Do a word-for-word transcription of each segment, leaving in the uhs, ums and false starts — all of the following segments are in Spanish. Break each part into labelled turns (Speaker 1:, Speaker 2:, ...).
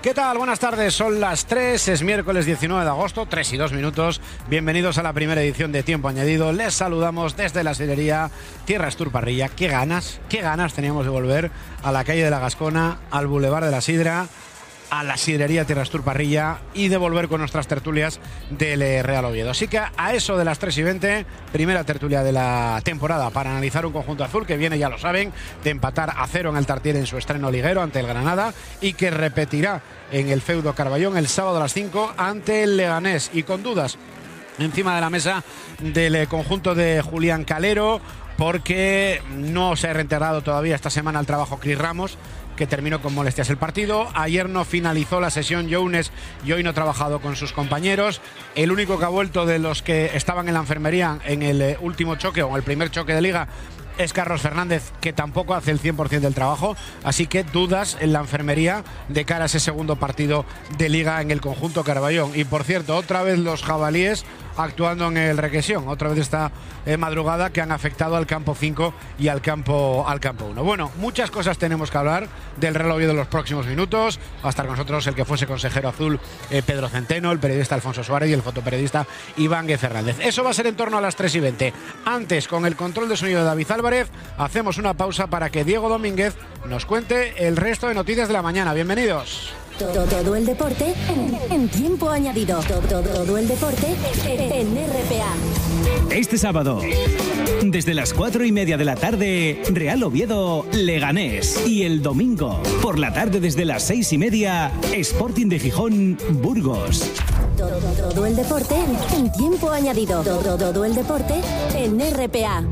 Speaker 1: ¿Qué tal? Buenas tardes, son las tres, es miércoles diecinueve de agosto, tres y dos minutos. Bienvenidos a la primera edición de Tiempo Añadido. Les saludamos desde la sidrería Tierra Astur Parrilla. Qué ganas, qué ganas teníamos de volver a la calle de la Gascona, al Boulevard de la Sidra, a la sidrería Tierra Astur Parrilla y de volver con nuestras tertulias del Real Oviedo. Así que a eso de las tres y veinte, primera tertulia de la temporada para analizar un conjunto azul que viene, ya lo saben, de empatar a cero en el Tartiere en su estreno liguero ante el Granada y que repetirá en el feudo Carballón el sábado a las cinco ante el Leganés, y con dudas encima de la mesa del conjunto de Julián Calero, porque no se ha reintegrado todavía esta semana al trabajo Cris Ramos, que terminó con molestias el partido. Ayer no finalizó la sesión Younes y hoy no ha trabajado con sus compañeros. El único que ha vuelto de los que estaban en la enfermería en el último choque o en el primer choque de liga es Carlos Fernández, que tampoco hace el cien por ciento del trabajo, así que dudas en la enfermería de cara a ese segundo partido de liga en el conjunto Carballón. Y por cierto, otra vez los jabalíes actuando en el Requesión, otra vez esta eh, madrugada que han afectado al campo cinco y al campo al campo uno. Bueno, muchas cosas tenemos que hablar del Real Oviedo en los próximos minutos. Va a estar con nosotros el que fuese consejero azul, eh, Pedro Centeno, el periodista Alfonso Suárez y el fotoperiodista Iván G. Fernández. Eso va a ser en torno a las tres y veinte. Antes, con el control de sonido de David Álvarez, hacemos una pausa para que Diego Domínguez nos cuente el resto de noticias de la mañana. Bienvenidos.
Speaker 2: Todo, todo el deporte en, en tiempo añadido. Todo, todo, todo el deporte en R P A.
Speaker 3: Este sábado, desde las cuatro y media de la tarde, Real Oviedo, Leganés. Y el domingo, por la tarde desde las seis y media, Sporting de Gijón, Burgos.
Speaker 2: Todo, todo el deporte en tiempo añadido. Todo, todo el deporte en R P A.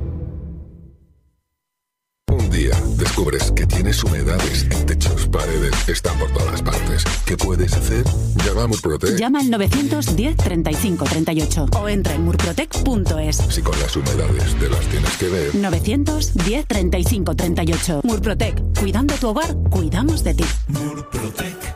Speaker 4: Un día descubres que tienes humedades en techos, paredes, están por todas partes. ¿Qué puedes hacer? Llama a Murprotec.
Speaker 5: Llama al novecientos diez treinta y cinco treinta y ocho o entra en murprotec punto es.
Speaker 4: Si con las humedades te las tienes que ver.
Speaker 5: novecientos diez treinta y cinco treinta y ocho. Murprotec. Cuidando tu hogar, cuidamos de ti.
Speaker 6: Murprotec.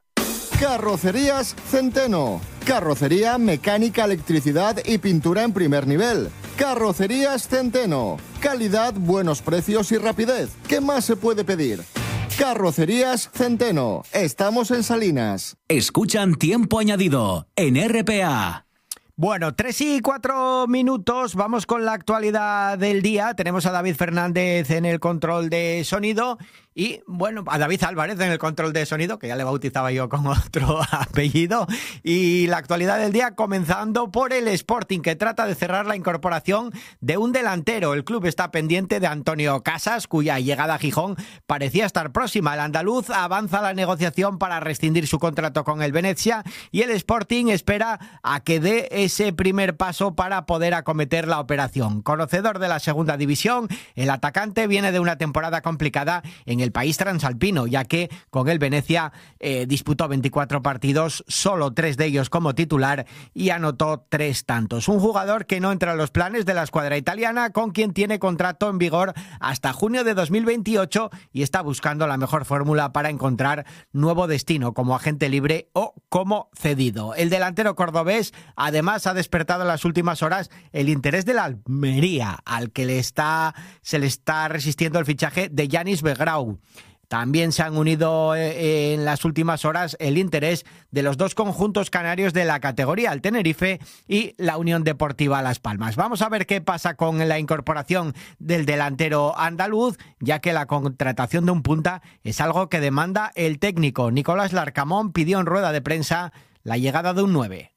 Speaker 6: Carrocerías Centeno. Carrocería, mecánica, electricidad y pintura en primer nivel. Carrocerías Centeno. Calidad, buenos precios y rapidez. ¿Qué más se puede pedir? Carrocerías Centeno. Estamos en Salinas.
Speaker 3: Escuchan Tiempo Añadido en R P A.
Speaker 7: Bueno, tres y cuatro minutos, vamos con la actualidad del día. Tenemos a David Fernández en el control de sonido y, bueno, a David Álvarez en el control de sonido, que ya le bautizaba yo con otro apellido. Y la actualidad del día comenzando por el Sporting, que trata de cerrar la incorporación de un delantero. El club está pendiente de Antonio Casas, cuya llegada a Gijón parecía estar próxima. El andaluz avanza la negociación para rescindir su contrato con el Venezia y el Sporting espera a que dé ese primer paso para poder acometer la operación. Conocedor de la segunda división, el atacante viene de una temporada complicada en el país transalpino, ya que con el Venezia eh, disputó veinticuatro partidos, solo tres de ellos como titular y anotó tres tantos. Un jugador que no entra en los planes de la escuadra italiana, con quien tiene contrato en vigor hasta junio de dos mil veintiocho y está buscando la mejor fórmula para encontrar nuevo destino como agente libre o como cedido. El delantero cordobés además ha despertado en las últimas horas el interés de la Almería, al que le está, se le está resistiendo el fichaje de Yanis Begrau. También se han unido eh, en las últimas horas el interés de los dos conjuntos canarios de la categoría, el Tenerife y la Unión Deportiva Las Palmas. Vamos a ver qué pasa con la incorporación del delantero andaluz, ya que la contratación de un punta es algo que demanda el técnico. Nicolás Larcamón pidió en rueda de prensa la llegada de un nueve.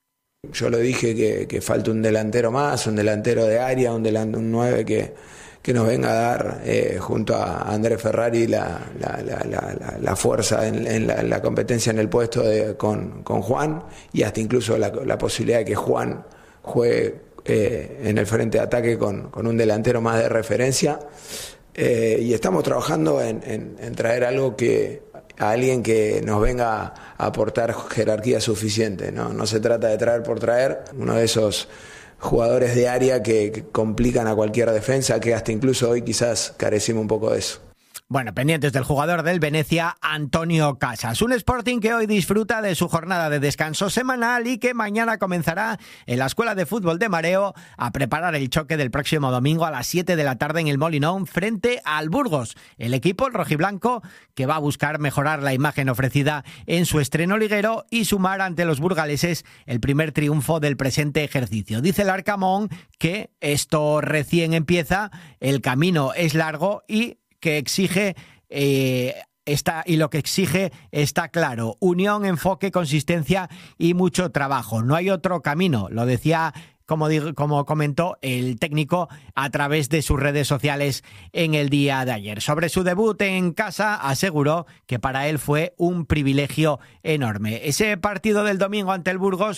Speaker 8: Yo lo dije que, que falta un delantero más, un delantero de área, un, delan- un nueve que, que nos venga a dar eh, junto a Andrés Ferrari la, la, la, la, la fuerza en, en, la, en la competencia en el puesto de, con, con Juan, y hasta incluso la, la posibilidad de que Juan juegue eh, en el frente de ataque con, con un delantero más de referencia. Eh, y estamos trabajando en, en, en traer algo que a alguien que nos venga a aportar jerarquía suficiente, ¿no? No se trata de traer por traer, uno de esos jugadores de área que, que complican a cualquier defensa, que hasta incluso hoy quizás carecimos un poco de eso.
Speaker 7: Bueno, pendientes del jugador del Venecia, Antonio Casas. Un Sporting que hoy disfruta de su jornada de descanso semanal y que mañana comenzará en la Escuela de Fútbol de Mareo a preparar el choque del próximo domingo a las siete de la tarde en el Molinón frente al Burgos. El equipo, el rojiblanco, que va a buscar mejorar la imagen ofrecida en su estreno liguero y sumar ante los burgaleses el primer triunfo del presente ejercicio. Dice el Arcamón que esto recién empieza, el camino es largo y que exige eh, está, y lo que exige está claro: unión, enfoque, consistencia y mucho trabajo. No hay otro camino, lo decía, como, digo, como comentó el técnico a través de sus redes sociales en el día de ayer. Sobre su debut en casa, aseguró que para él fue un privilegio enorme. Ese partido del domingo ante el Burgos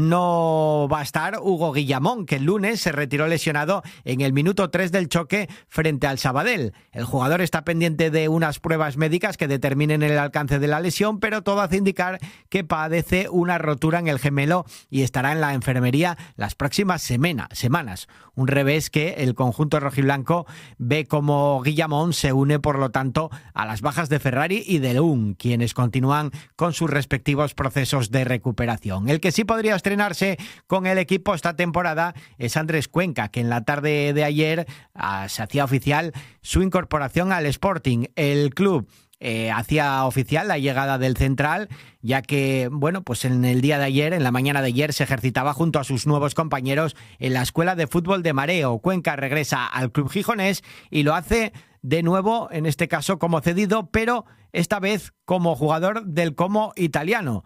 Speaker 7: no va a estar Hugo Guillamón, que el lunes se retiró lesionado en el minuto tres del choque frente al Sabadell. El jugador está pendiente de unas pruebas médicas que determinen el alcance de la lesión, pero todo hace indicar que padece una rotura en el gemelo y estará en la enfermería las próximas próximas semana, semanas. Un revés que el conjunto rojiblanco ve como Guillamón se une, por lo tanto, a las bajas de Ferrari y de León, quienes continúan con sus respectivos procesos de recuperación. El que sí podría estrenarse con el equipo esta temporada es Andrés Cuenca, que en la tarde de ayer ah, se hacía oficial su incorporación al Sporting. El club Eh, hacía oficial la llegada del central, ya que, bueno, pues en el día de ayer, en la mañana de ayer, se ejercitaba junto a sus nuevos compañeros en la Escuela de Fútbol de Mareo. Cuenca regresa al club gijonés y lo hace de nuevo, en este caso como cedido, pero esta vez como jugador del Como italiano.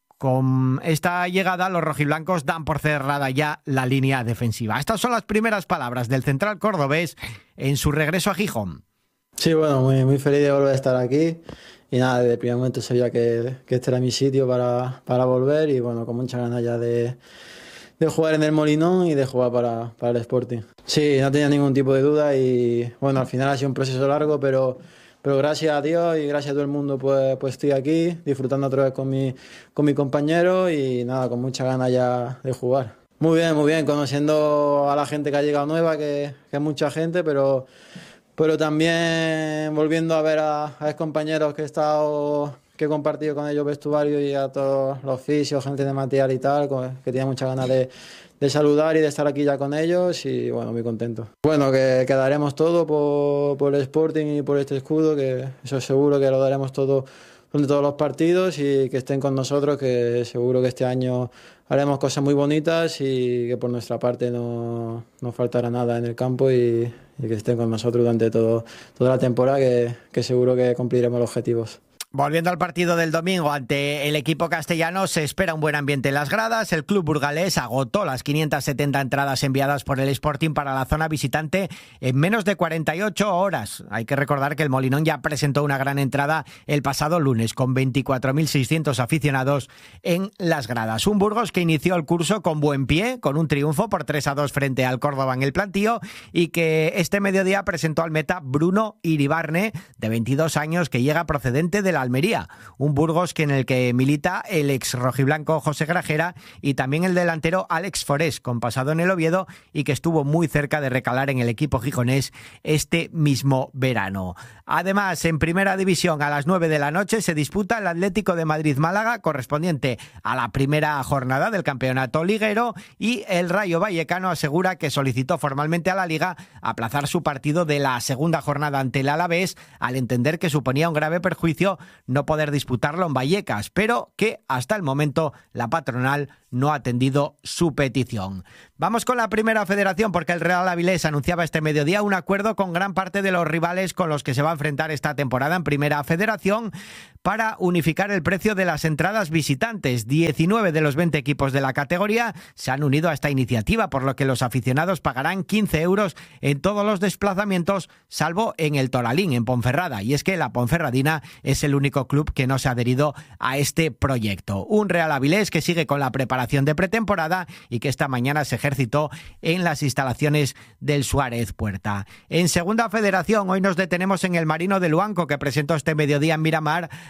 Speaker 7: Con esta llegada, los rojiblancos dan por cerrada ya la línea defensiva. Estas son las primeras palabras del central cordobés en su regreso a Gijón.
Speaker 9: Sí, bueno, muy, muy feliz de volver a estar aquí y nada, desde el primer momento sabía que, que este era mi sitio para, para volver y bueno, con muchas ganas ya de, de jugar en el Molinón y de jugar para, para el Sporting. Sí, no tenía ningún tipo de duda y bueno, al final ha sido un proceso largo, pero, pero gracias a Dios y gracias a todo el mundo pues, pues estoy aquí disfrutando otra vez con mi, con mi compañero y nada, con muchas ganas ya de jugar. Muy bien, muy bien, conociendo a la gente que ha llegado nueva, que, que es mucha gente, pero... pero también volviendo a ver a, a ex compañeros que he estado, que he compartido con ellos vestuario y a todos los fisios, gente de material y tal, que tenía muchas ganas de, de saludar y de estar aquí ya con ellos y bueno, muy contento. Bueno, que, que daremos todo por, por el Sporting y por este escudo, que eso seguro que lo daremos todo de todos los partidos y que estén con nosotros, que seguro que este año haremos cosas muy bonitas y que por nuestra parte no, no faltará nada en el campo y, y que estén con nosotros durante todo, toda la temporada, que, que seguro que cumpliremos los objetivos.
Speaker 7: Volviendo al partido del domingo ante el equipo castellano, se espera un buen ambiente en las gradas. El club burgalés agotó las quinientas setenta entradas enviadas por el Sporting para la zona visitante en menos de cuarenta y ocho horas. Hay que recordar que el Molinón ya presentó una gran entrada el pasado lunes con veinticuatro mil seiscientos aficionados en las gradas. Un Burgos que inició el curso con buen pie, con un triunfo por tres a dos frente al Córdoba en el plantío y que este mediodía presentó al meta Bruno Iribarne, de veintidós años, que llega procedente de la Almería, un Burgos que en el que milita el ex rojiblanco José Grajera y también el delantero Alex Forés, con pasado en el Oviedo y que estuvo muy cerca de recalar en el equipo gijonés este mismo verano. Además, en primera división a las nueve de la noche se disputa el Atlético de Madrid-Málaga, correspondiente a la primera jornada del campeonato liguero, y el Rayo Vallecano asegura que solicitó formalmente a la Liga aplazar su partido de la segunda jornada ante el Alavés, al entender que suponía un grave perjuicio no poder disputarlo en Vallecas, pero que hasta el momento la patronal no ha atendido su petición. Vamos con la primera federación, porque el Real Avilés anunciaba este mediodía un acuerdo con gran parte de los rivales con los que se va a enfrentar esta temporada en primera federación para unificar el precio de las entradas visitantes. diecinueve de los veinte equipos de la categoría se han unido a esta iniciativa, por lo que los aficionados pagarán quince euros en todos los desplazamientos, salvo en el Toralín, en Ponferrada. Y es que la Ponferradina es el único club que no se ha adherido a este proyecto. Un Real Avilés que sigue con la preparación de pretemporada y que esta mañana se ejercitó en las instalaciones del Suárez Puerta. En segunda federación, hoy nos detenemos en el Marino de Luanco, que presentó este mediodía en Miramar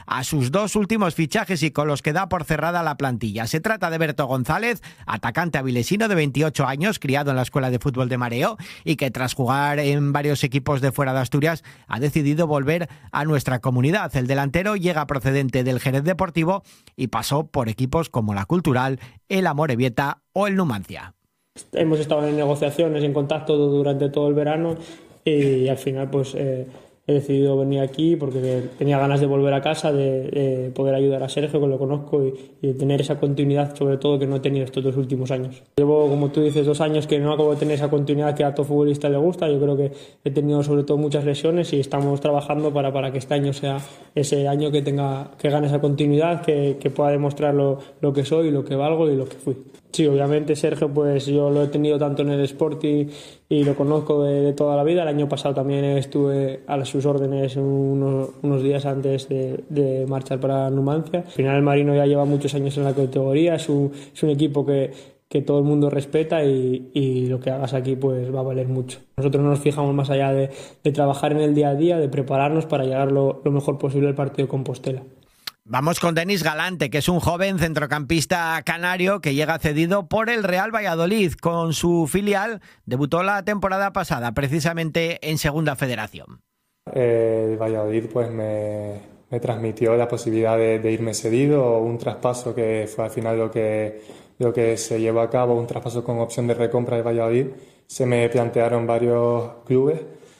Speaker 7: a sus dos últimos fichajes y con los que da por cerrada la plantilla. Se trata de Berto González, atacante avilesino de veintiocho años, criado en la Escuela de Fútbol de Mareo y que tras jugar en varios equipos de fuera de Asturias ha decidido volver a nuestra comunidad. El delantero llega procedente del Jerez Deportivo y pasó por equipos como la Cultural, el Amorebieta o el Numancia.
Speaker 10: Hemos estado en negociaciones, en contacto durante todo el verano y al final pues eh, he decidido venir aquí porque tenía ganas de volver a casa, de, de poder ayudar a Sergio, que lo conozco, y, y de tener esa continuidad, sobre todo que no he tenido estos dos últimos años. Llevo, como tú dices, dos años que no acabo de tener esa continuidad que a todo futbolista le gusta. Yo creo que he tenido sobre todo muchas lesiones y estamos trabajando para, para que este año sea ese año que tenga que gane esa continuidad, que, que pueda demostrar lo, lo que soy, lo que valgo y lo que fui. Sí, obviamente Sergio, pues yo lo he tenido tanto en el Sporting y lo conozco de, de toda la vida. El año pasado también estuve a sus órdenes unos, unos días antes de, de marchar para Numancia. Al final el Marino ya lleva muchos años en la categoría, es un, es un equipo que, que todo el mundo respeta y, y lo que hagas aquí pues va a valer mucho. Nosotros nos fijamos más allá de, de trabajar en el día a día, de prepararnos para llegar lo, lo mejor posible al partido de Compostela.
Speaker 7: Vamos con Denis Galante, que es un joven centrocampista canario que llega cedido por el Real Valladolid. Con su filial debutó la temporada pasada, precisamente en Segunda Federación.
Speaker 11: El Valladolid pues me, me transmitió la posibilidad de, de irme cedido, un traspaso que fue al final lo que, lo que se llevó a cabo, un traspaso con opción de recompra de Valladolid. Se me plantearon varios clubes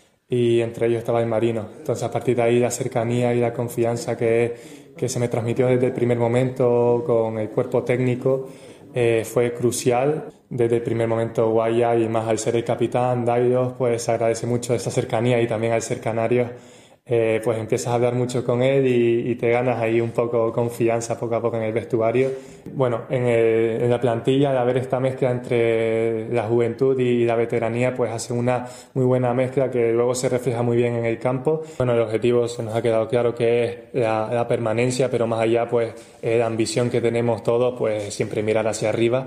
Speaker 11: y entre ellos estaba el Marino. Entonces a partir de ahí la cercanía y la confianza que que se me transmitió desde el primer momento con el cuerpo técnico eh, fue crucial. Desde el primer momento Guaya, y más al ser el capitán Daidos, pues agradece mucho esa cercanía, y también al ser canario eh, pues empiezas a hablar mucho con él y, y te ganas ahí un poco confianza poco a poco en el vestuario. Bueno, en, el, en la plantilla, de haber esta mezcla entre la juventud y la veteranía, pues hace una muy buena mezcla que luego se refleja muy bien en el campo. Bueno, el objetivo se nos ha quedado claro que es la, la permanencia, pero más allá, pues eh, la ambición que tenemos todos, pues siempre mirar hacia arriba,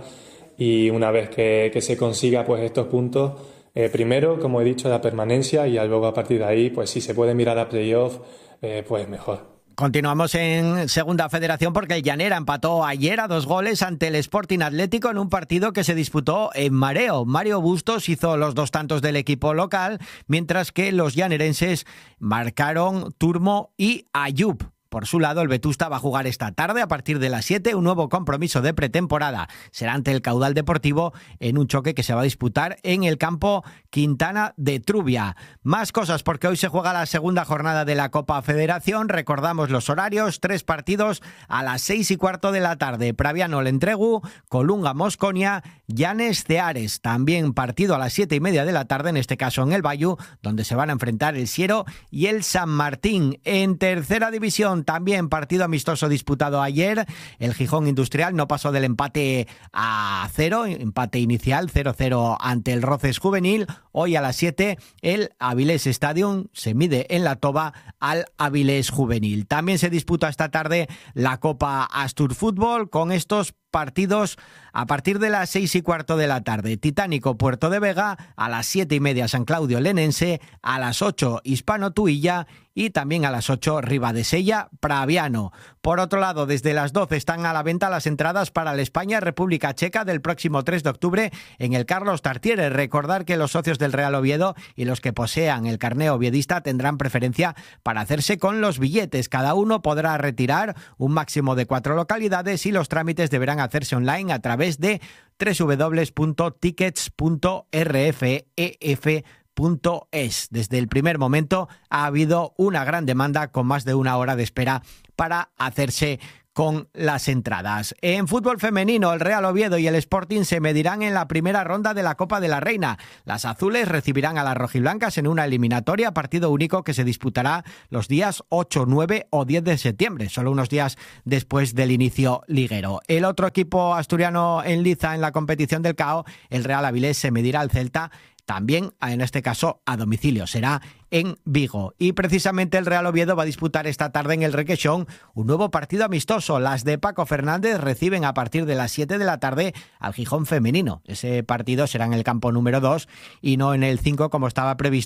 Speaker 11: y una vez que, que se consiga pues estos puntos, Eh, primero, como he dicho, la permanencia, y luego a partir de ahí, pues si se puede mirar a playoff, eh, pues mejor.
Speaker 7: Continuamos en Segunda Federación porque el Llanera empató ayer a dos goles ante el Sporting Atlético en un partido que se disputó en Mareo. Mario Bustos hizo los dos tantos del equipo local, mientras que los llanerenses marcaron Turmo y Ayub. Por su lado, el Vetusta va a jugar esta tarde a partir de las siete un nuevo compromiso de pretemporada. Será ante el Caudal Deportivo en un choque que se va a disputar en el campo Quintana de Trubia. Más cosas porque hoy se juega la segunda jornada de la Copa Federación. Recordamos los horarios: tres partidos a las seis y cuarto de la tarde. Praviano Lentregu, Colunga Mosconia, Llanes Ceares. También partido a las siete y media de la tarde, en este caso en el Bayu, donde se van a enfrentar el Siero y el San Martín. En tercera división, también partido amistoso disputado ayer. El Gijón Industrial no pasó del empate a cero, empate inicial cero cero ante el Roces Juvenil. Hoy a las siete el Avilés Stadium se mide en la Toba al Avilés Juvenil. También se disputa esta tarde la Copa Astur Fútbol con estos partidos a partir de las seis y cuarto de la tarde. Titánico Puerto de Vega, a las siete y media San Claudio Lenense, a las ocho Hispano Tuilla y también a las ocho Ribadesella Praviano. Por otro lado, desde las doce están a la venta las entradas para el España-República Checa del próximo tres de octubre en el Carlos Tartiere. Recordar que los socios del Real Oviedo y los que posean el carné oviedista tendrán preferencia para hacerse con los billetes. Cada uno podrá retirar un máximo de cuatro localidades y los trámites deberán hacerse online a través de doble u doble u doble u punto tickets punto r f e f punto es. Desde el primer momento ha habido una gran demanda con más de una hora de espera para hacerse con las entradas. En fútbol femenino, el Real Oviedo y el Sporting se medirán en la primera ronda de la Copa de la Reina. Las azules recibirán a las rojiblancas en una eliminatoria, partido único que se disputará los días ocho, nueve o diez de septiembre, solo unos días después del inicio liguero. El otro equipo asturiano en liza en la competición del C A O, el Real Avilés, se medirá al Celta, también en este caso a domicilio, será en Vigo. Y precisamente el Real Oviedo va a disputar esta tarde en el Requexón un nuevo partido amistoso. Las de Paco Fernández reciben a partir de las siete de la tarde al Gijón femenino. Ese partido será en el campo número dos y no en el cinco como estaba previsto,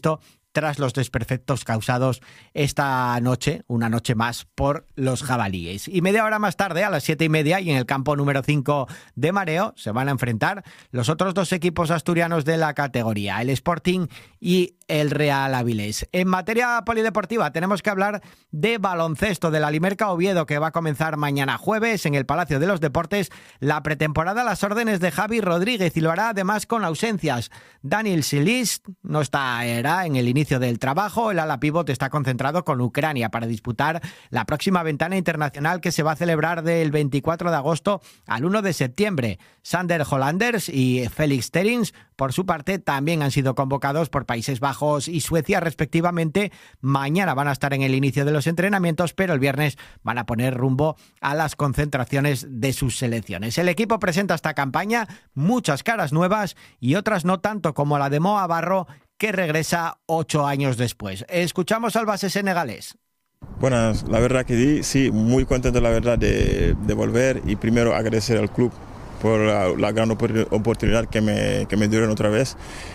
Speaker 7: tras los desperfectos causados esta noche, una noche más, por los jabalíes. Y media hora más tarde, a las siete y media, y en el campo número cinco de Mareo, se van a enfrentar los otros dos equipos asturianos de la categoría, el Sporting y el Real Avilés. En materia polideportiva tenemos que hablar de baloncesto, de la Limerca Oviedo, que va a comenzar mañana jueves en el Palacio de los Deportes la pretemporada a las órdenes de Javi Rodríguez, y lo hará además con ausencias. Daniel Silis no estará en el inicio del trabajo. El ala pívot está concentrado con Ucrania para disputar la próxima ventana internacional que se va a celebrar del veinticuatro de agosto al uno de septiembre. Sander Hollanders y Felix Terins, por su parte, también han sido convocados por Países Bajos y Suecia respectivamente. Mañana van a estar en el inicio de los entrenamientos, pero el viernes van a poner rumbo a las concentraciones de sus selecciones. El equipo presenta esta campaña muchas caras nuevas y otras no tanto, como la de Moa Barro, que regresa ocho años después. Escuchamos al base senegalés.
Speaker 12: Buenas, la verdad que sí, muy contento la verdad de, de volver, y primero agradecer al club por la, la gran oportunidad que me, que me dieron otra vez,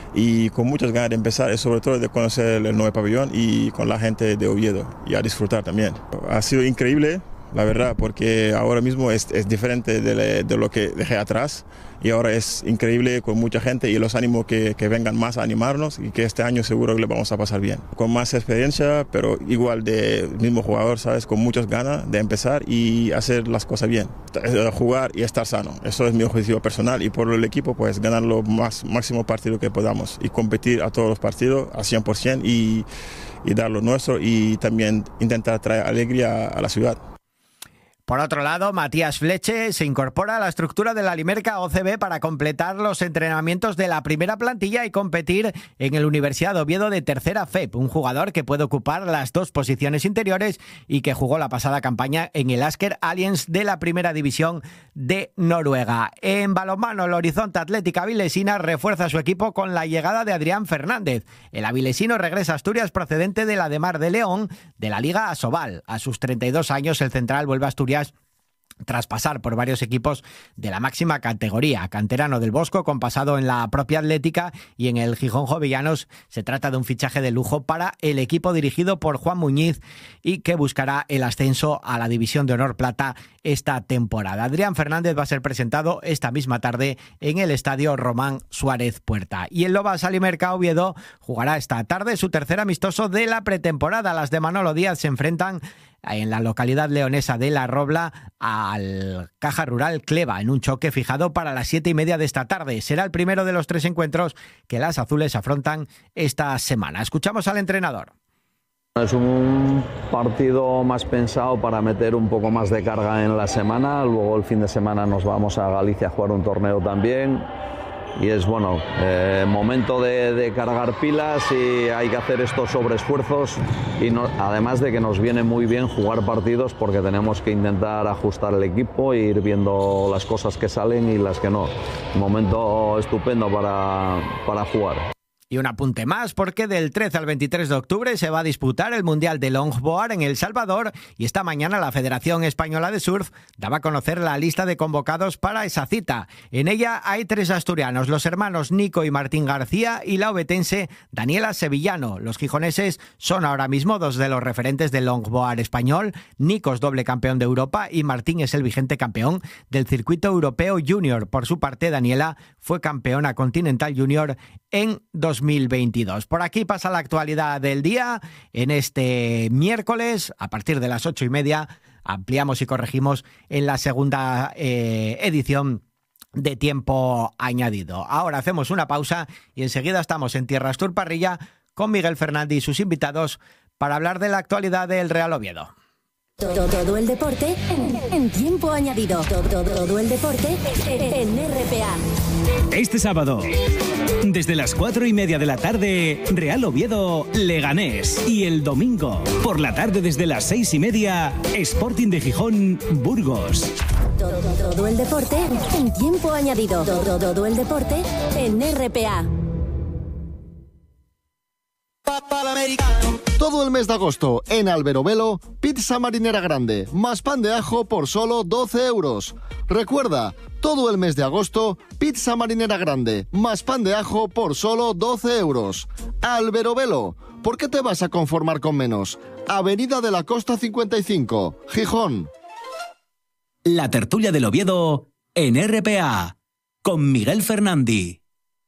Speaker 12: y con muchas ganas de empezar, y sobre todo de conocer el nuevo pabellón y con la gente de Oviedo, y a disfrutar también. Ha sido increíble, la verdad, porque ahora mismo es, es diferente de, de lo que dejé atrás, y ahora es increíble con mucha gente, y los ánimo que, que vengan más a animarnos, y que este año seguro que le vamos a pasar bien. Con más experiencia, pero igual de mismo jugador, ¿sabes? Con muchas ganas de empezar y hacer las cosas bien. Jugar y estar sano. Eso es mi objetivo personal, y por el equipo pues ganar lo más máximo partido que podamos y competir a todos los partidos al cien por ciento y, y dar lo nuestro, y también intentar traer alegría a la ciudad.
Speaker 7: Por otro lado, Matías Fleche se incorpora a la estructura de la Limerca O C B para completar los entrenamientos de la primera plantilla y competir en el Universidad de Oviedo de tercera F E P, un jugador que puede ocupar las dos posiciones interiores y que jugó la pasada campaña en el Asker Aliens de la primera división de Noruega. En balonmano, el Horizonte Atlética Avilesina refuerza su equipo con la llegada de Adrián Fernández. El avilesino regresa a Asturias procedente de la de Mar de León de la Liga Asobal. A sus treinta y dos años, el central vuelve a Asturias tras pasar por varios equipos de la máxima categoría. Canterano del Bosco, con pasado en la propia Atlética y en el Gijón Jovellanos, se trata de un fichaje de lujo para el equipo dirigido por Juan Muñiz, y que buscará el ascenso a la División de Honor Plata esta temporada. Adrián Fernández va a ser presentado esta misma tarde en el Estadio Román Suárez Puerta. Y el Lobas Limerca Oviedo jugará esta tarde su tercer amistoso de la pretemporada. Las de Manolo Díaz se enfrentan en la localidad leonesa de La Robla al Caja Rural Cleva, en un choque fijado para las siete y media de esta tarde. Será el primero de los tres encuentros que las azules afrontan esta semana. Escuchamos al entrenador.
Speaker 13: Es un partido más pensado para meter un poco más de carga en la semana. Luego el fin de semana nos vamos a Galicia a jugar un torneo también. Y es bueno, eh, momento de, de cargar pilas, y hay que hacer estos sobreesfuerzos, y no, además de que nos viene muy bien jugar partidos, porque tenemos que intentar ajustar el equipo e ir viendo las cosas que salen y las que no. Un momento estupendo para, para jugar.
Speaker 7: Y un apunte más, porque del trece al veintitrés de octubre se va a disputar el Mundial de Longboard en El Salvador, y esta mañana la Federación Española de Surf daba a conocer la lista de convocados para esa cita. En ella hay tres asturianos, los hermanos Nico y Martín García, y la obetense Daniela Sevillano. Los gijoneses son ahora mismo dos de los referentes del longboard español. Nico es doble campeón de Europa y Martín es el vigente campeón del circuito europeo junior. Por su parte, Daniela fue campeona continental junior en dos mil veintidós. Por aquí pasa la actualidad del día. En este miércoles, a partir de las ocho y media, ampliamos y corregimos en la segunda eh, edición de Tiempo Añadido. Ahora hacemos una pausa y enseguida estamos en Tierra Astur Parrilla con Miguel Fernández y sus invitados para hablar de la actualidad del Real Oviedo.
Speaker 2: Todo, todo el deporte en, en Tiempo Añadido. Todo, todo, todo el deporte en R P A.
Speaker 3: Este sábado, desde las cuatro y media de la tarde, Real Oviedo Leganés. Y el domingo, por la tarde desde las seis y media, Sporting de Gijón Burgos.
Speaker 2: Todo, todo el deporte en Tiempo Añadido. Todo, todo el deporte en R P A.
Speaker 6: Todo el mes de agosto en Alberobelo, pizza marinera grande, más pan de ajo por solo doce euros. Recuerda, todo el mes de agosto, pizza marinera grande, más pan de ajo por solo doce euros. Alberobelo, ¿Por qué te vas a conformar con menos? Avenida de la Costa cincuenta y cinco, Gijón.
Speaker 3: La tertulia del Oviedo en R P A con Miguel Fernandi.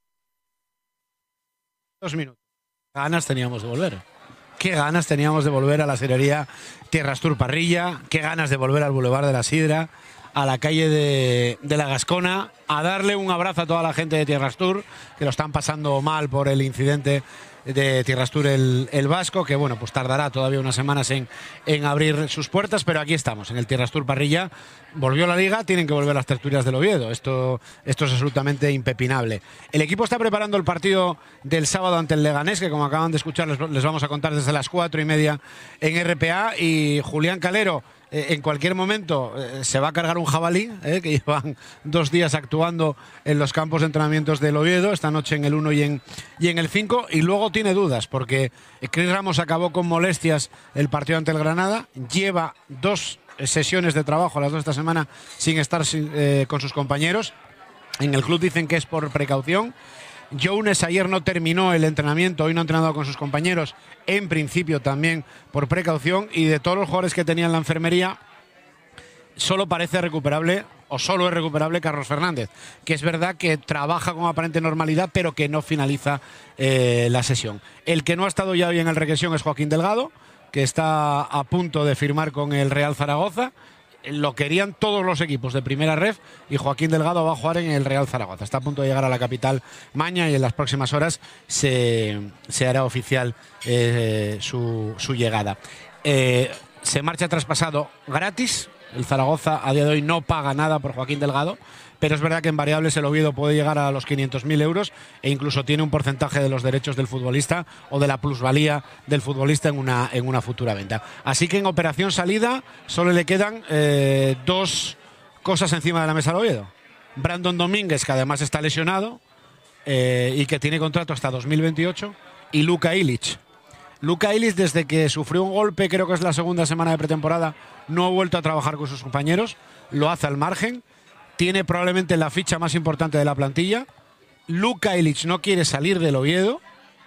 Speaker 1: Dos minutos. ¿Qué ganas teníamos de volver? Qué ganas teníamos de volver a la sirería Tierras Tour Parrilla, qué ganas de volver al Boulevard de la Sidra, a la calle de, de la Gascona, a darle un abrazo a toda la gente de Tierras Tour, que lo están pasando mal por el incidente de Tierras Tour el, el Vasco, que bueno, pues tardará todavía unas semanas en, en abrir sus puertas, pero aquí estamos, en el Tierras Tour Parrilla. Volvió la Liga, tienen que volver las tertulias del Oviedo. Esto, esto es absolutamente impepinable. El equipo está preparando el partido del sábado ante el Leganés, que como acaban de escuchar les, les vamos a contar desde las cuatro y media en R P A, y Julián Calero eh, en cualquier momento eh, se va a cargar un jabalí, eh, que llevan dos días actuando en los campos de entrenamientos del Oviedo, esta noche en el uno y en, y en el cinco, y luego tiene dudas, porque Cris Ramos acabó con molestias el partido ante el Granada, lleva dos sesiones de trabajo, las dos esta semana, sin estar eh, con sus compañeros. En el club dicen que es por precaución. Jones ayer no terminó el entrenamiento, hoy no ha entrenado con sus compañeros, en principio también por precaución, y de todos los jugadores que tenía en la enfermería, solo parece recuperable, o solo es recuperable Carlos Fernández, que es verdad que trabaja con aparente normalidad, pero que no finaliza eh, la sesión. El que no ha estado ya hoy en el Requesión es Joaquín Delgado, que está a punto de firmar con el Real Zaragoza. Lo querían todos los equipos de primera ref, y Joaquín Delgado va a jugar en el Real Zaragoza. Está a punto de llegar a la capital maña, y en las próximas horas se, se hará oficial eh, su, su llegada. Eh, se marcha traspasado gratis. El Zaragoza a día de hoy no paga nada por Joaquín Delgado, pero es verdad que en variables el Oviedo puede llegar a los quinientos mil euros, e incluso tiene un porcentaje de los derechos del futbolista o de la plusvalía del futbolista en una, en una futura venta. Así que en operación salida solo le quedan eh, dos cosas encima de la mesa al Oviedo. Brandon Domínguez, que además está lesionado eh, y que tiene contrato hasta dos mil veintiocho, y Luka Ilić. Luka Ilić, desde que sufrió un golpe, creo que es la segunda semana de pretemporada, no ha vuelto a trabajar con sus compañeros, lo hace al margen. Tiene probablemente la ficha más importante de la plantilla. Luka Ilić no quiere salir del Oviedo,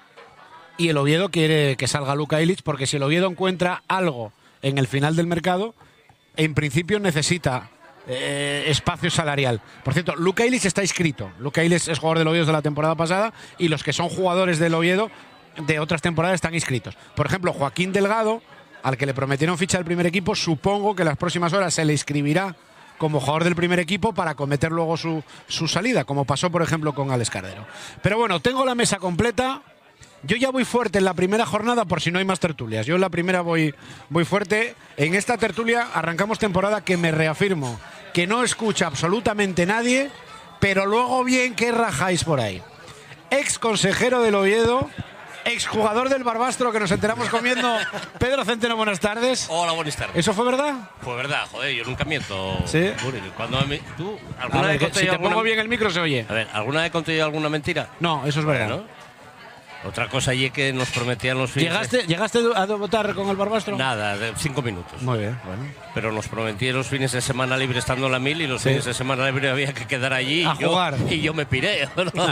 Speaker 1: y el Oviedo quiere que salga Luka Ilić, porque si el Oviedo encuentra algo en el final del mercado, en principio necesita eh, espacio salarial. Por cierto, Luka Ilić está inscrito. Luka Ilić es jugador del Oviedo de la temporada pasada, y los que son jugadores del Oviedo de otras temporadas están inscritos. Por ejemplo, Joaquín Delgado, al que le prometieron ficha del primer equipo, supongo que en las próximas horas se le inscribirá como jugador del primer equipo para cometer luego su, su salida, como pasó por ejemplo con Alex Cardero. Pero bueno, tengo la mesa completa. Yo ya voy fuerte en la primera jornada, por si no hay más tertulias. Yo en la primera voy, voy fuerte. En esta tertulia arrancamos temporada que me reafirmo que no escucha absolutamente nadie, pero luego bien que rajáis por ahí. Ex consejero del Oviedo, exjugador del Barbastro, que nos enteramos comiendo. Pedro Centeno, buenas tardes.
Speaker 14: Hola, buenas tardes.
Speaker 1: ¿Eso fue verdad?
Speaker 14: Fue verdad, joder, yo nunca miento.
Speaker 1: ¿Sí?
Speaker 14: Cuando me, ¿Tú alguna
Speaker 1: A ver,
Speaker 14: vez
Speaker 1: que si te
Speaker 14: alguna...
Speaker 1: pongo bien el micro se oye.
Speaker 14: A ver, ¿alguna vez conté yo alguna mentira?
Speaker 1: No, eso es verdad.
Speaker 14: ¿No? Otra cosa allí que nos prometían los fines.
Speaker 1: ¿Llegaste, ¿Llegaste a votar con el Barbastro?
Speaker 14: Nada, de cinco minutos.
Speaker 1: Muy bien, bueno.
Speaker 14: Pero nos prometían los fines de semana libre estando en la mil, y los sí. fines de semana libre había que quedar allí.
Speaker 1: A
Speaker 14: y
Speaker 1: jugar.
Speaker 14: Yo, y yo me piré. ¿No? No,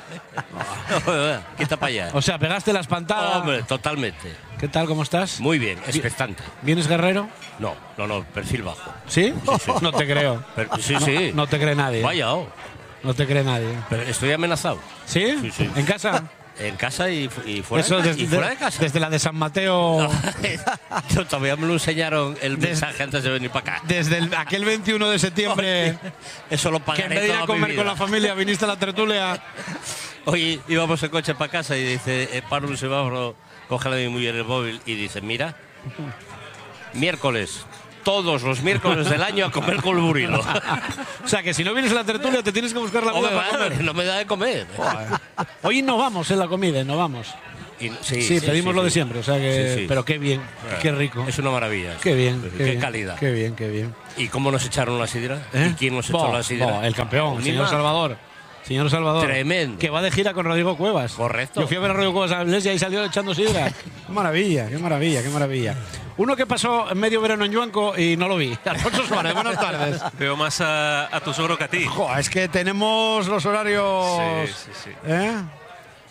Speaker 14: quita para allá.
Speaker 1: O sea, pegaste la espantada.
Speaker 14: Hombre, totalmente.
Speaker 1: ¿Qué tal, cómo estás?
Speaker 14: Muy bien, expectante.
Speaker 1: ¿Vienes guerrero?
Speaker 14: No, no, no, perfil bajo.
Speaker 1: ¿Sí?
Speaker 14: Sí, sí.
Speaker 1: No te creo.
Speaker 14: Pero, sí,
Speaker 1: no,
Speaker 14: sí.
Speaker 1: No te cree nadie.
Speaker 14: Vaya, oh.
Speaker 1: No te cree nadie.
Speaker 14: Pero estoy amenazado.
Speaker 1: ¿Sí?
Speaker 14: Sí, sí.
Speaker 1: ¿En casa?
Speaker 14: En casa y, y, fuera,
Speaker 1: Eso
Speaker 14: de,
Speaker 1: desde,
Speaker 14: y fuera de casa.
Speaker 1: Desde la de San Mateo.
Speaker 14: No, todavía me lo enseñaron el mensaje desde, antes de venir para acá.
Speaker 1: Desde el, aquel veintiuno de septiembre.
Speaker 14: Oye, eso lo pagaré.
Speaker 1: Que en vez de ir a comer con la familia viniste a la tertulia.
Speaker 14: Hoy íbamos en coche para casa y dice, eh, paro un semáforo, coge a mi mujer el móvil y dice, mira, miércoles. Todos los miércoles del año a comer con el burilo.
Speaker 1: O sea, que si no vienes a la tertulia te tienes que buscar la vida para comer.
Speaker 14: No me da de comer.
Speaker 1: Hoy no vamos en la comida, no vamos.
Speaker 14: Y, sí,
Speaker 1: sí,
Speaker 14: sí,
Speaker 1: pedimos
Speaker 14: sí,
Speaker 1: lo de
Speaker 14: sí.
Speaker 1: siempre, o sea que.
Speaker 14: Sí, sí.
Speaker 1: Pero qué bien,
Speaker 14: bueno,
Speaker 1: qué rico.
Speaker 14: Es una maravilla.
Speaker 1: Qué bien,
Speaker 14: qué,
Speaker 1: qué,
Speaker 14: qué
Speaker 1: bien,
Speaker 14: calidad.
Speaker 1: Qué bien, qué bien.
Speaker 14: ¿Y cómo nos echaron la sidra?
Speaker 1: ¿Eh?
Speaker 14: ¿Y quién nos echó
Speaker 1: bo,
Speaker 14: la sidra?
Speaker 1: Bo, el campeón, el señor
Speaker 14: Unima.
Speaker 1: Salvador. Señor Salvador.
Speaker 14: Tremendo.
Speaker 1: Que va de gira con Rodrigo Cuevas.
Speaker 14: Correcto.
Speaker 1: Yo fui a ver a Rodrigo Cuevas a la iglesia y salió echando sidra. Qué maravilla, qué maravilla, qué maravilla. Uno que pasó medio verano en Yuanco y no lo vi. Alfonso Suárez, buenas tardes.
Speaker 15: Veo más a, a tu suegro que a ti.
Speaker 1: Jo, es que tenemos los horarios.
Speaker 15: Sí, sí, sí.
Speaker 1: ¿Eh?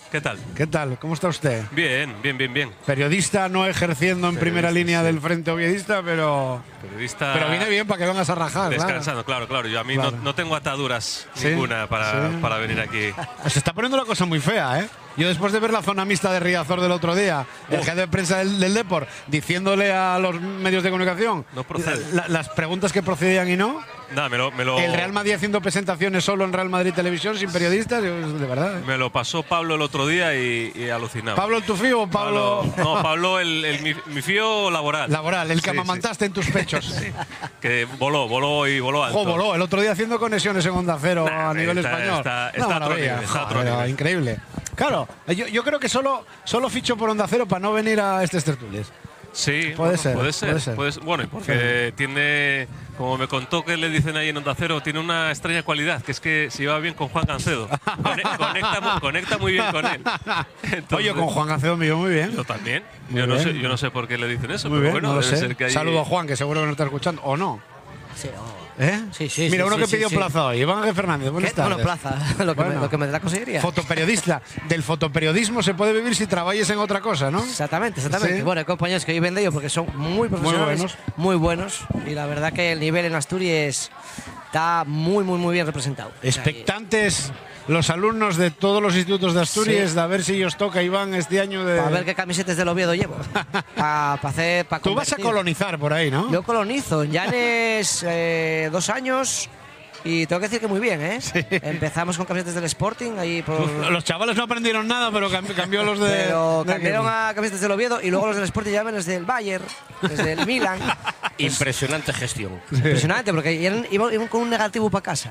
Speaker 15: ¿Qué tal?
Speaker 1: ¿Qué tal? ¿Cómo está usted?
Speaker 15: Bien, bien, bien, bien.
Speaker 1: Periodista no ejerciendo en
Speaker 15: Periodista,
Speaker 1: primera línea
Speaker 15: sí.
Speaker 1: del frente oviedista, pero…
Speaker 15: Periodista…
Speaker 1: Pero viene bien para que vengas a rajar,
Speaker 15: Descansando, claro, claro. Yo a mí
Speaker 1: Claro.
Speaker 15: no, no tengo ataduras
Speaker 1: ¿Sí?
Speaker 15: ninguna para,
Speaker 1: Sí.
Speaker 15: para venir aquí.
Speaker 1: Se está poniendo la cosa muy fea, ¿eh? Yo después de ver la zona mixta de Riazor del otro día, el jefe de prensa del, del Depor, diciéndole a los medios de comunicación
Speaker 15: No procede.
Speaker 1: la- las preguntas que procedían y no.
Speaker 15: Nada, me lo, me lo,
Speaker 1: El Real Madrid haciendo presentaciones solo en Real Madrid Televisión, sin periodistas, yo, de verdad. ¿eh?
Speaker 15: me lo pasó Pablo el otro día y, y alucinaba.
Speaker 1: ¿Pablo el tu fío o Pablo…?
Speaker 15: No, Pablo el, el- mi, mi fío laboral.
Speaker 1: Laboral, el que
Speaker 15: Sí,
Speaker 1: amamantaste en tus pechos.
Speaker 15: sí. Que voló, voló y voló alto.
Speaker 1: Jo, voló, el otro día haciendo conexiones en Onda Cero
Speaker 15: Nah,
Speaker 1: a nivel
Speaker 15: está-
Speaker 1: español.
Speaker 15: está-
Speaker 1: Una
Speaker 15: está a otro
Speaker 1: maravilla,
Speaker 15: nivel, está a otro
Speaker 1: joder,
Speaker 15: nivel.
Speaker 1: increíble. Claro, yo, yo creo que solo, solo ficho por Onda Cero para no venir a estos tertulias.
Speaker 15: Sí,
Speaker 1: Puede
Speaker 15: bueno,
Speaker 1: ser,
Speaker 15: puede ser,
Speaker 1: puede ser.
Speaker 15: puede ser. Bueno, y porque tiene, como me contó que le dicen ahí en Onda Cero, tiene una extraña cualidad, que es que se lleva bien con Juan Gancedo. Cone- conecta, mu- conecta muy bien con él. Entonces,
Speaker 1: Oye, con Juan Gancedo me llevo muy bien.
Speaker 15: Yo también.
Speaker 1: Muy
Speaker 15: Yo no,
Speaker 1: bien.
Speaker 15: sé, yo no sé por qué le dicen eso,
Speaker 1: Muy
Speaker 15: pero
Speaker 1: bien,
Speaker 15: bueno,
Speaker 1: no lo
Speaker 15: debe
Speaker 1: sé.
Speaker 15: ser que hay…
Speaker 1: Saludo a Juan, que seguro que nos está escuchando, ¿o no?
Speaker 16: Sí, oh.
Speaker 1: ¿Eh?
Speaker 16: Sí, sí,
Speaker 1: Mira,
Speaker 16: sí,
Speaker 1: uno
Speaker 16: sí,
Speaker 1: que
Speaker 16: sí,
Speaker 1: pidió
Speaker 16: sí.
Speaker 1: plaza hoy. Iván Ángel Fernández, buenas
Speaker 16: ¿Qué?
Speaker 1: tardes.
Speaker 16: Bueno, plaza, lo que, me,
Speaker 1: Bueno.
Speaker 16: lo que me la conseguiría.
Speaker 1: Fotoperiodista. Del fotoperiodismo se puede vivir si trabajes en otra cosa, ¿no?
Speaker 16: Exactamente, exactamente.
Speaker 1: Sí.
Speaker 16: Bueno, hay compañeros que viven de ello porque son muy profesionales,
Speaker 1: buenos.
Speaker 16: muy buenos, y la verdad que el nivel en Asturias está muy, muy, muy bien representado. O sea,
Speaker 1: Expectantes los alumnos de todos los institutos de Asturias
Speaker 16: Sí.
Speaker 1: de a ver si ellos toca Iván este año de…
Speaker 16: a ver qué camisetas del Oviedo llevo. Pa- pa hacer, pa
Speaker 1: Tú vas a
Speaker 16: convertir.
Speaker 1: colonizar por ahí, ¿no?
Speaker 16: Yo colonizo en Llanes eh, dos años y tengo que decir que muy bien, ¿eh? Empezamos con camisetas del Sporting ahí por…
Speaker 1: Los chavales no aprendieron nada, pero cambi- cambió los de…
Speaker 16: Pero
Speaker 1: de-
Speaker 16: cambiaron a camisetas del Oviedo y luego los del Sporting ya ven desde el Bayern, desde el Milan.
Speaker 14: Impresionante gestión.
Speaker 16: Impresionante, porque iban, iban- iban con un negativo para casa.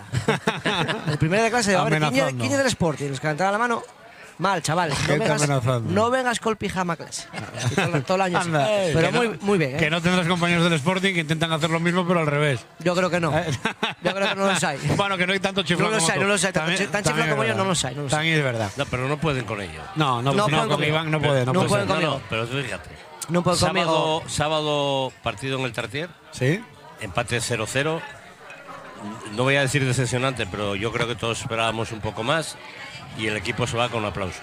Speaker 16: El primero de clase, a ver, ¿quién es-
Speaker 1: Amenazando.
Speaker 16: quién es del Sporting? Los que levantaban la mano, mal, chaval. No
Speaker 1: Gente
Speaker 16: vengas,
Speaker 1: amenazando.
Speaker 16: no vengas con el pijama a clase. Y todo, todo el año así.
Speaker 1: Anda.
Speaker 16: Pero
Speaker 1: Que
Speaker 16: muy,
Speaker 1: no-
Speaker 16: muy bien, ¿eh?
Speaker 1: Que no tendrás compañeros del Sporting que intentan hacer lo mismo, pero al revés.
Speaker 16: Yo creo que no. Yo creo que no los hay.
Speaker 1: Bueno, que no hay tanto chiflado
Speaker 16: No los
Speaker 1: como
Speaker 16: hay,
Speaker 1: tú.
Speaker 16: no los hay. Tan,
Speaker 1: También-
Speaker 16: tan
Speaker 1: también
Speaker 16: chiflado
Speaker 1: es
Speaker 16: como yo
Speaker 1: verdad.
Speaker 16: no los hay. No los hay.
Speaker 1: También es verdad.
Speaker 14: No, pero no pueden con ello.
Speaker 1: No, no,
Speaker 16: No
Speaker 1: no,
Speaker 16: pueden
Speaker 1: con
Speaker 16: conmigo.
Speaker 1: Iván no puede. No,
Speaker 16: No
Speaker 1: puede
Speaker 16: pueden
Speaker 1: ser.
Speaker 16: conmigo.
Speaker 14: No, pero tú fíjate.
Speaker 16: No puedo
Speaker 14: sábado,
Speaker 16: conmigo.
Speaker 14: sábado partido en el Tartier,
Speaker 1: Sí.
Speaker 14: empate cero cero. No voy a decir decepcionante, pero yo creo que todos esperábamos un poco más y el equipo se va con aplausos.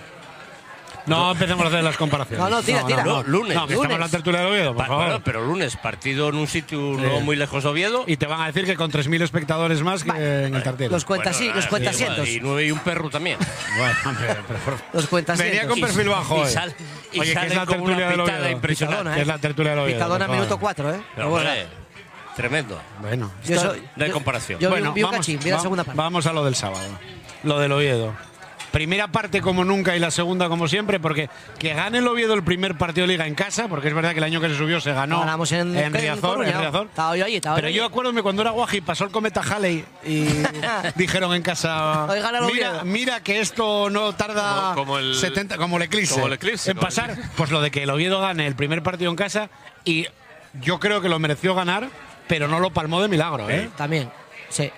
Speaker 1: No empecemos a hacer las comparaciones.
Speaker 16: No, no, tira, tira.
Speaker 14: No, lunes.
Speaker 1: No, que estamos en la tertulia de Oviedo, por
Speaker 14: Pa-
Speaker 1: favor.
Speaker 14: bueno, pero lunes, partido en un sitio no muy lejos de Oviedo.
Speaker 1: Y te van a decir que con tres mil espectadores más que en el Tartier.
Speaker 16: Los cuentas sí,
Speaker 14: Bueno,
Speaker 16: los
Speaker 14: nada,
Speaker 16: cuentas
Speaker 14: sí,
Speaker 16: cientos.
Speaker 14: Y nueve y un perro también.
Speaker 1: Bueno, pero- pero por-
Speaker 16: Los cuentas
Speaker 1: Venía
Speaker 16: cientos.
Speaker 1: con perfil bajo
Speaker 14: Y
Speaker 1: hoy.
Speaker 14: sal- y
Speaker 1: Oye, que es
Speaker 14: salen
Speaker 1: la
Speaker 14: con una
Speaker 1: tertulia del
Speaker 14: pitada
Speaker 1: Oviedo.
Speaker 14: impresionante.
Speaker 16: Picadona,
Speaker 1: Que es la tertulia del Oviedo.
Speaker 16: Picadona
Speaker 1: por
Speaker 16: minuto
Speaker 1: favor.
Speaker 16: cuatro, ¿eh?
Speaker 14: Pero,
Speaker 16: bueno.
Speaker 14: hombre, tremendo.
Speaker 1: Bueno.
Speaker 16: Yo
Speaker 1: está-
Speaker 16: soy-
Speaker 14: No hay
Speaker 16: yo-
Speaker 14: comparación.
Speaker 16: Yo vi
Speaker 1: bueno,
Speaker 16: un- vi un
Speaker 1: vamos,
Speaker 16: cachín, vi la
Speaker 1: va-
Speaker 16: segunda parte.
Speaker 1: vamos a lo del sábado. Lo del Oviedo. Primera parte como nunca y la segunda como siempre, porque que gane el Oviedo el primer partido de Liga en casa, porque es verdad que el año que se subió se ganó
Speaker 16: Ganamos en,
Speaker 1: en Riazor.
Speaker 16: Coruña.
Speaker 1: en Riazor.
Speaker 16: Estaba yo allí, estaba
Speaker 1: Pero
Speaker 16: yo
Speaker 1: yo
Speaker 16: allí.
Speaker 1: acuérdame cuando era Guaji pasó el cometa Halley y dijeron en casa,
Speaker 16: Hoy gana el
Speaker 1: mira,
Speaker 16: Oviedo".
Speaker 1: mira que esto no tarda
Speaker 15: Como- como el-
Speaker 1: setenta, como el eclipse,
Speaker 15: como el eclipse,
Speaker 1: en
Speaker 15: como el
Speaker 1: pasar. Pues lo de que el Oviedo gane el primer partido en casa y yo creo que lo mereció ganar, pero no lo palmó de milagro, ¿eh?
Speaker 16: También, sí.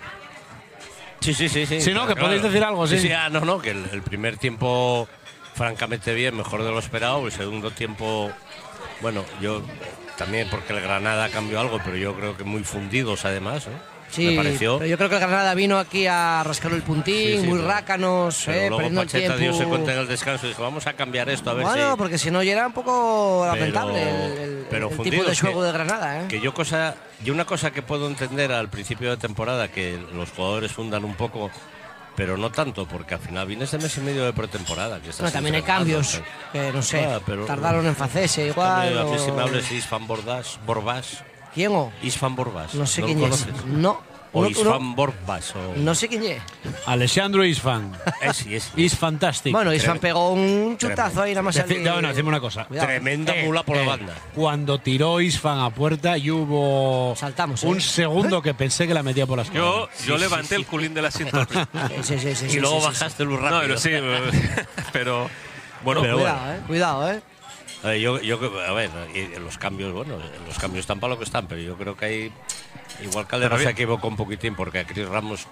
Speaker 14: Sí, sí, sí. Sí,
Speaker 1: Sí, no, que podéis decir algo, sí.
Speaker 14: ah, no, no, que el, el primer tiempo, francamente bien, mejor de lo esperado. El segundo tiempo, bueno, yo también porque el Granada cambió algo, pero yo creo que muy fundidos además, ¿eh?
Speaker 16: Sí,
Speaker 14: Me pareció.
Speaker 16: pero yo creo que el Granada vino aquí a rascar el puntín,
Speaker 14: Sí, sí,
Speaker 16: muy
Speaker 14: pero-
Speaker 16: rácanos,
Speaker 14: Pero
Speaker 16: eh,
Speaker 14: luego
Speaker 16: perdiendo el
Speaker 14: Pacheta dio
Speaker 16: tiempo.
Speaker 14: cuenta en el descanso y dijo, vamos a cambiar esto a ver
Speaker 16: Bueno,
Speaker 14: si…
Speaker 16: porque si no ya era un poco
Speaker 14: Pero-
Speaker 16: lamentable el, el-
Speaker 14: pero
Speaker 16: el tipo
Speaker 14: fundidos
Speaker 16: de juego
Speaker 14: que-
Speaker 16: de Granada, ¿eh?
Speaker 14: Que yo cosa, yo una cosa que puedo entender al principio de temporada, que los jugadores fundan un poco, pero no tanto, porque al final vienes de mes y medio de pretemporada. Que estás
Speaker 16: Bueno, también hay
Speaker 14: entrenando,
Speaker 16: cambios, que no sé,
Speaker 14: Ah, pero-
Speaker 16: tardaron en hacerse igual.
Speaker 14: A mí si me
Speaker 16: o-
Speaker 14: hables de Isfan Borbás, Borbás.
Speaker 16: ¿Quién o?
Speaker 14: Isfan Borbás.
Speaker 16: No sé
Speaker 14: lo
Speaker 16: quién es.
Speaker 14: conoces?
Speaker 16: No.
Speaker 14: O
Speaker 16: Uno-
Speaker 14: Isfan
Speaker 16: uno-
Speaker 14: Borbás. O…
Speaker 16: No sé quién es.
Speaker 1: Alessandro Isfan.
Speaker 14: Ese, ese.
Speaker 1: Is fantastic.
Speaker 16: Bueno, Isfan pegó un chutazo ahí nada más.
Speaker 1: Deci-
Speaker 16: al-
Speaker 1: no, no, decime una cosa.
Speaker 16: Cuidado.
Speaker 14: Tremenda mula por la banda.
Speaker 1: Cuando tiró Isfan a puerta y hubo
Speaker 16: Saltamos,
Speaker 1: un
Speaker 16: ¿eh?
Speaker 1: segundo que pensé que la metía por las
Speaker 15: Yo,
Speaker 1: cámaras.
Speaker 15: yo levanté el culín del asiento.
Speaker 16: Sí, sí, sí,
Speaker 14: Y
Speaker 16: sí,
Speaker 14: luego
Speaker 16: sí, sí,
Speaker 14: bajaste muy
Speaker 15: No,
Speaker 14: rápido.
Speaker 15: pero sí, pero bueno,
Speaker 14: Pero
Speaker 16: Cuidado,
Speaker 14: bueno.
Speaker 16: eh. Cuidado, eh.
Speaker 14: A ver, yo, yo, a ver, y los cambios, bueno, los cambios están para lo que están, pero yo creo que hay… Igual Calderón se equivocó un poquitín porque a Chris Ramos